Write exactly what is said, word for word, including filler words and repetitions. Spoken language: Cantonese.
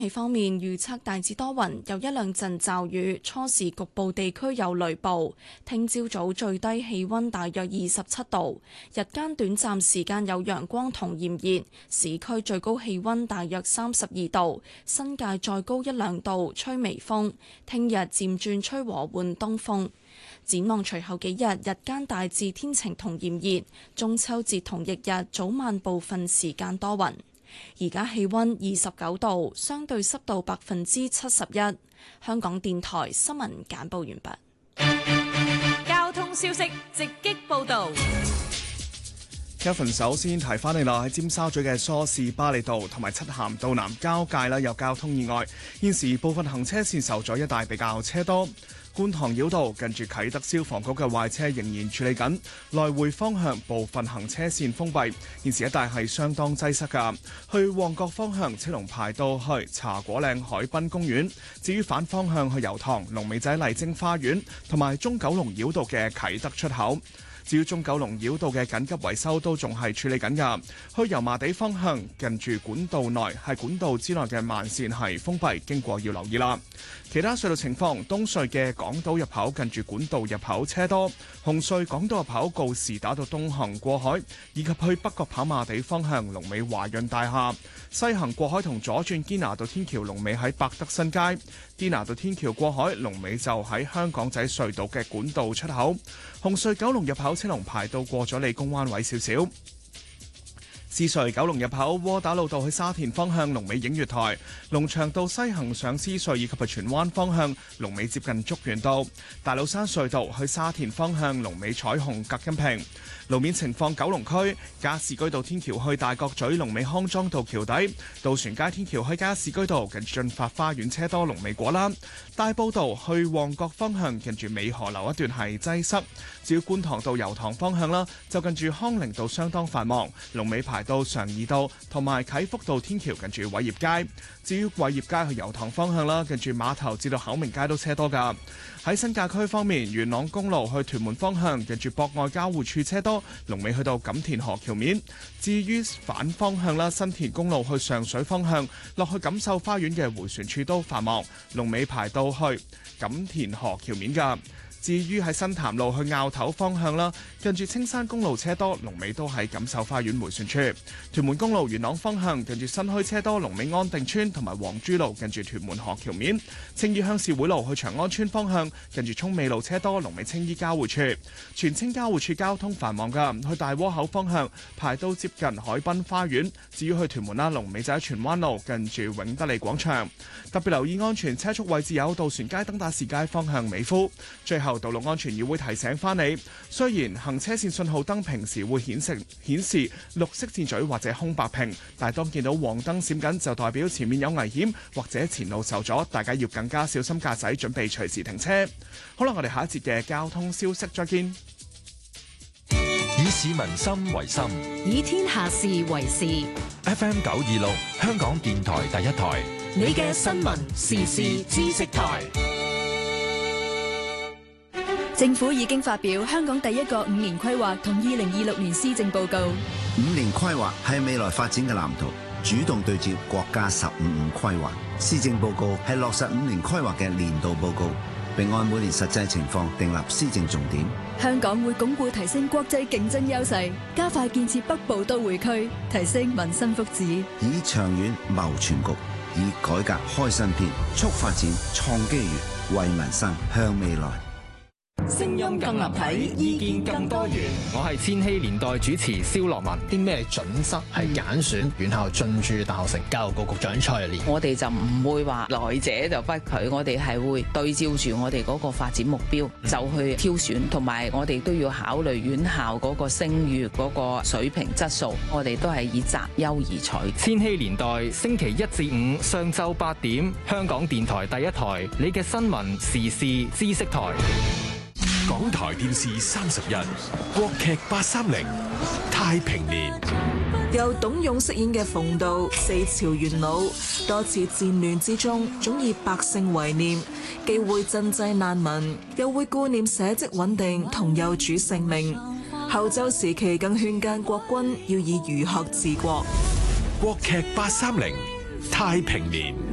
氣方面預測大致多雲，有一兩陣驟雨，初時局部地區有雷暴。聽朝早最低氣溫大約二十七度，日間短暫時間有陽光同炎熱，市區最高氣溫大約三十二度，新界再高一兩度，吹微風。聽日漸轉吹和緩東風。展望隨後幾日，日間大致天晴同炎熱，中秋節同翌日早晚部分時間多雲。而家氣溫二十九度，相對濕度百分之七十一。香港電台新聞簡報完畢。交通消息直擊報道。 Kevin 首先提翻你啦，喺尖沙咀嘅梳士巴利道同埋漆咸道南交界啦，有交通意外，現時部分行車線受阻，一帶比較車多。觀塘繞道近住啟德消防局嘅壞車仍然處理緊，來回方向部分行車線封閉，現時一帶係相當擠塞㗎。去旺角方向車龍排到去茶果嶺海濱公園，至於反方向去油塘、龍尾仔麗晶花園同埋中九龍繞道嘅啟德出口。至於中九龍繞道嘅緊急維修都仲係處理緊㗎，去油麻地方向近住管道內係管道之內嘅慢線係封閉，經過要留意啦。其他隧道情況，東隧嘅港島入口近住管道入口車多，紅隧港島入口告士打道東行過海，以及去北角跑馬地方向龍尾華潤大廈，西行過海同左轉堅拿道天橋龍尾喺百德新街，堅拿道天橋過海龍尾就喺香港仔隧道嘅管道出口，紅隧九龍入口車龍排到過咗理工灣位少少。獅隧九龍入口窩打老道去沙田方向龍尾映月台，龍翔道西行上獅隧以及去荃灣方向龍尾接近竹園道，大老山隧道去沙田方向龍尾彩虹隔音屏。路面情況，九龍區加士居道天橋去大角咀龍尾康莊道橋底，渡船街天橋去加士居道近住駿發花園車多龍尾果欄，大埔道去旺角方向近住美河樓一段係擠塞。至於觀塘道油塘方向啦，就近住康寧道相當繁忙，龍尾排到常怡道同埋啟福道天橋近住偉業街。至於偉業街去油塘方向啦，近住碼頭至到口明街都車多㗎。喺新界區方面，元朗公路去屯門方向近住博愛交匯處車多，龍尾去到錦田河橋面。至於反方向啦，新田公路去上水方向落去錦繡花園嘅迴旋處都繁忙，龍尾排到去錦田河橋面㗎。至於喺新潭路去坳頭方向啦，近住青山公路車多，龍尾都喺錦繡花園迴旋處。屯門公路元朗方向近住新墟車多，龍尾安定村同埋黃珠路近住屯門河橋面。青衣鄉事會路去長安村方向近住涌美路車多，龍尾青衣交匯處。荃青交匯處交通繁忙㗎，去大窩口方向排到接近海濱花園。至於去屯門啦，龍尾就喺荃灣路近住永德利廣場。特別留意安全車速位置有渡船街、登打士街方向美孚。最後，道路安全議會提醒翻你，雖然行車線信號燈平時會顯示顯示綠色箭嘴或者空白屏，但係當見到黃燈閃緊，就代表前面有危險或者前路受阻，大家要更加小心駕駛，準備隨時停車。好啦，我哋下一節嘅交通消息再見。 以市民心為心， 以天下事為事。 F M 九二六，香港電台第一台， 你嘅新聞時事知識台。 政府已經發表香港第一個五年規劃同二零二六年施政報告。 五年規劃係未來發展嘅藍圖，主動對接國家十五五規劃。施政報告係落實五年規劃嘅年度報告，並按每年實際情況訂立施政重點。 香港會鞏固提升國際競爭優勢，加快建設北部都會區，提升民生福祉， 以長遠謀全局，以改革開新篇，促發展創機遇，為民生向未來。 聲音更立體，意見更多元。 我係千禧年代主持蕭樂文。啲咩準則係揀選院校進駐大學城？教育局局長蔡若蓮。 我哋就唔會話來者就不拒，我哋係會對照住我哋嗰個發展目標就去挑選，同埋我哋都要考慮院校嗰個聲譽嗰個水平質素，我哋都係以擇優而取。 千禧年代星期一至五上晝八點，香港電台第一台，你嘅新聞時事知識台。 港台電視三十一，國劇八三零，太平年。 由董勇飾演嘅馮道，四朝元老，多次戰亂之中，總以百姓為念，既會賑濟難民，又會顧念社稷穩定同幼主性命。後周時期更勸諫國君要以儒學治國。 國劇八三零，太平年。